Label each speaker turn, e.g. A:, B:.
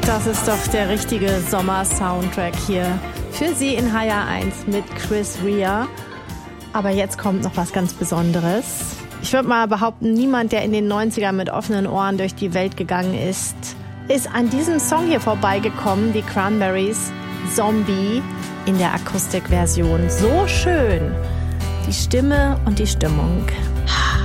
A: Das ist doch der richtige Sommer-Soundtrack hier für Sie in HR1 mit Chris Rea. Aber jetzt kommt noch was ganz Besonderes. Ich würde mal behaupten, niemand, der in den 90ern mit offenen Ohren durch die Welt gegangen ist an diesem Song hier vorbeigekommen, die Cranberries, Zombie, in der Akustikversion. So schön. Die Stimme und die Stimmung.